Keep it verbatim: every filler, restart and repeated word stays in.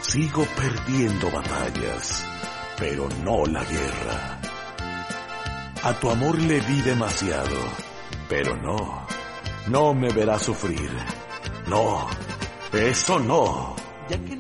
Sigo perdiendo batallas, pero no la guerra. A tu amor le di demasiado, pero no, no me verás sufrir. No, eso no.